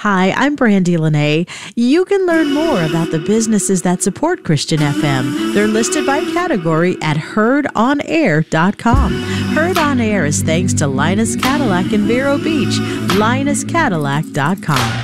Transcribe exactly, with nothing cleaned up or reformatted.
Hi, I'm Brandy Lene. You can learn more about the businesses that support Christian F M. They're listed by category at heard on air dot com. Heard on Air is thanks to Linus Cadillac in Vero Beach, linus cadillac dot com.